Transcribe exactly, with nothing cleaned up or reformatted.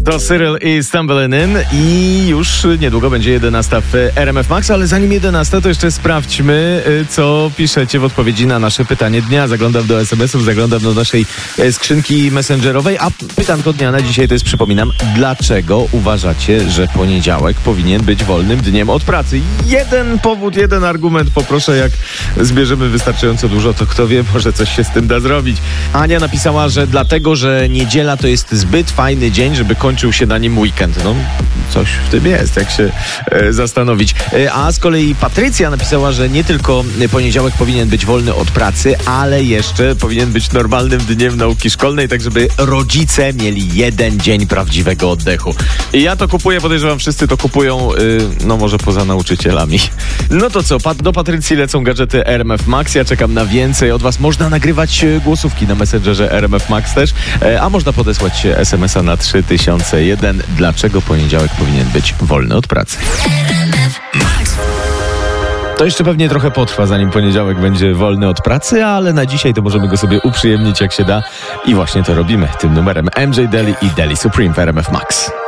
To Cyril i Stumbling In i już niedługo będzie jedenasta w R M F Max, ale zanim jedenasta, to jeszcze sprawdźmy, co piszecie w odpowiedzi na nasze pytanie dnia. Zaglądam do es em esów, zaglądam do naszej skrzynki messengerowej, a pytanko dnia na dzisiaj to jest, przypominam, dlaczego uważacie, że poniedziałek powinien być wolnym dniem od pracy? Jeden powód, jeden argument, poproszę, jak zbierzemy wystarczająco dużo, to kto wie, może coś się z tym da zrobić. Ania napisała, że dlatego, że niedziela to jest zbyt fajny dzień, żeby kończył się na nim weekend. No, coś w tym jest, jak się e, zastanowić. E, a z kolei Patrycja napisała, że nie tylko poniedziałek powinien być wolny od pracy, ale jeszcze powinien być normalnym dniem nauki szkolnej, tak żeby rodzice mieli jeden dzień prawdziwego oddechu. I ja to kupuję, podejrzewam, wszyscy to kupują, y, no może poza nauczycielami. No to co, do Patrycji lecą gadżety R M F Max. Ja czekam na więcej od was. Można nagrywać głosówki na Messengerze R M F Max też, e, a można podesłać es em es a na trzy tysiące jeden. Dlaczego poniedziałek powinien być wolny od pracy? To jeszcze pewnie trochę potrwa, zanim poniedziałek będzie wolny od pracy, ale na dzisiaj to możemy go sobie uprzyjemnić jak się da i właśnie to robimy tym numerem. M J Deli i Deli Supreme w R M F Max.